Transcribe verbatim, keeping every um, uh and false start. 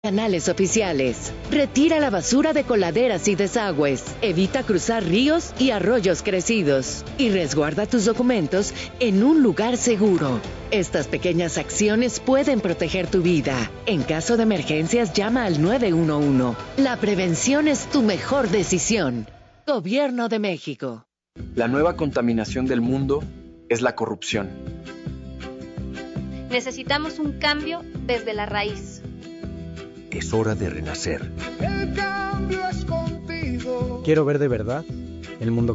Canales oficiales. Retira la basura de coladeras y desagües. Evita cruzar ríos y arroyos crecidos. Y resguarda tus documentos en un lugar seguro. Estas pequeñas acciones pueden proteger tu vida. En caso de emergencias, llama al nueve uno uno. La prevención es tu mejor decisión. Gobierno de México. La nueva contaminación del mundo es la corrupción. Necesitamos un cambio desde la raíz. Es hora de renacer. El cambio es contigo. Quiero ver de verdad el mundo